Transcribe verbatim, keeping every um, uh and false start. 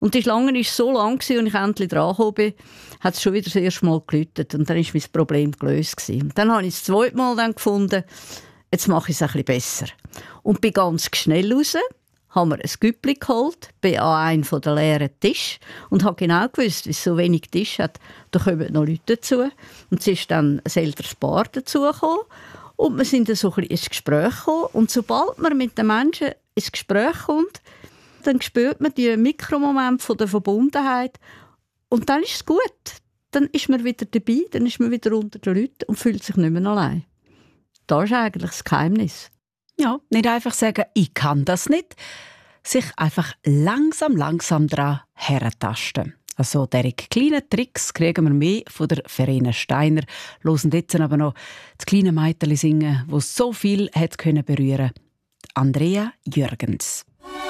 Und die Schlange war so lang, als ich endlich dran bin, hat es schon wieder das erste Mal geläutet. Und dann war mein Problem gelöst gewesen. Und dann habe ich das zweite Mal dann gefunden, jetzt mache ich es ein bisschen besser. Und bin ganz schnell raus, habe mir ein Güppli geholt, bin an einen der leeren Tisch und habe genau gewusst, wie es so wenig Tisch hat, da kommen noch Leute dazu. Und es ist dann ein älteres Paar dazugekommen. Und wir sind dann so ein bisschen ins Gespräch gekommen. Und sobald man mit den Menschen ins Gespräch kommt, dann spürt man die Mikromomente der Verbundenheit. Und dann ist es gut. Dann ist man wieder dabei, dann ist man wieder unter den Leuten und fühlt sich nicht mehr allein. Das ist eigentlich das Geheimnis. Ja, nicht einfach sagen, ich kann das nicht. Sich einfach langsam, langsam daran herentasten. Also diese kleinen Tricks kriegen wir mehr von der Verena Steiner. Hören jetzt aber noch das kleine Mädchen singen, das so viel hat berühren können. Andrea Jürgens.